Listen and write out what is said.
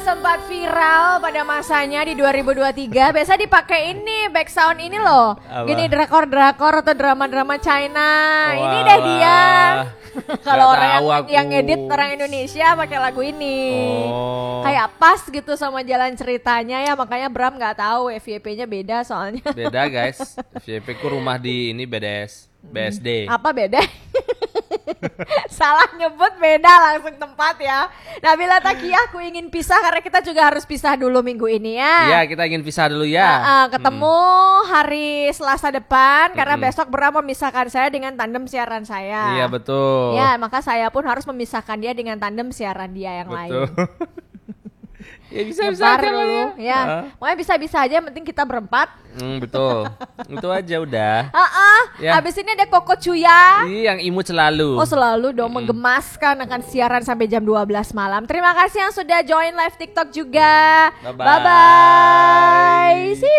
Sempat viral pada masanya di 2023. Biasa dipakai ini back sound ini loh. Apa? Gini drakor-drakor atau drama-drama China. Wah, Ini deh dia. Kalau Nggak tahu orang aku. yang edit orang Indonesia pakai lagu ini. Oh. Kayak pas gitu sama jalan ceritanya ya, makanya Bram nggak tahu FYP-nya beda soalnya. Beda guys. FYP ku rumah di ini BSD. Apa beda? Salah nyebut beda langsung tempat ya. Nabila Takia, aku ingin pisah karena kita juga harus pisah dulu minggu ini ya. Iya, kita ingin pisah dulu ya. Ketemu hari Selasa depan karena besok Bram memisahkan saya dengan tandem siaran saya. Iya betul. Ya, maka saya pun harus memisahkan dia dengan tandem siaran dia yang lain. Betul. Ya bisa-bisa Nyebar aja lah dulu, ya. Pokoknya bisa-bisa aja, yang penting kita berempat. Betul. Itu aja udah. Ya. Habis ini ada Koko Cuya. Yang imut selalu. Oh selalu dong menggemaskan akan siaran sampai jam 12 malam. Terima kasih yang sudah join live TikTok juga. Bye-bye. Bye-bye. See you.